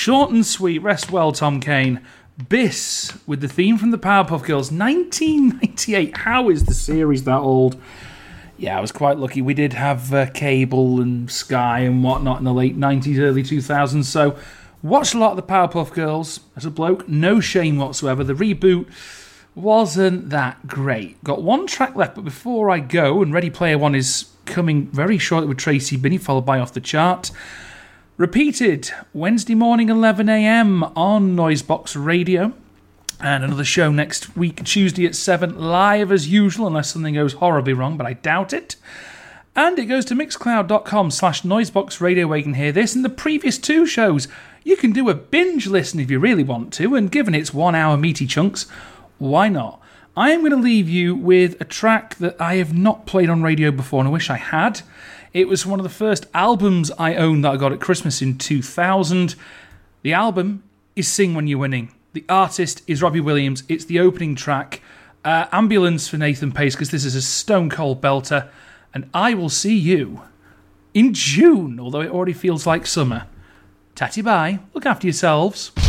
Short and sweet. Rest well, Tom Kane. Biss with the theme from the Powerpuff Girls. 1998. How is the series that old? Yeah, I was quite lucky. We did have cable and Sky and whatnot in the late 90s, early 2000s. So watched a lot of the Powerpuff Girls as a bloke. No shame whatsoever. The reboot wasn't that great. Got one track left, but before I go, and Ready Player One is coming very shortly with Tracy Binney, followed by Off the Chart. Repeated Wednesday morning, 11 a.m. on Noisebox Radio. And another show next week, Tuesday at 7, live as usual, unless something goes horribly wrong, but I doubt it. And it goes to mixcloud.com/Noisebox Radio where you can hear this and the previous two shows. You can do a binge listen if you really want to, and given it's 1 hour meaty chunks, why not? I am going to leave you with a track that I have not played on radio before, and I wish I had. It was one of the first albums I owned that I got at Christmas in 2000. The album is Sing When You're Winning. The artist is Robbie Williams. It's the opening track. Ambulance for Nathan Pace, because this is a stone cold belter. And I will see you in June, although it already feels like summer. Tatty bye. Look after yourselves.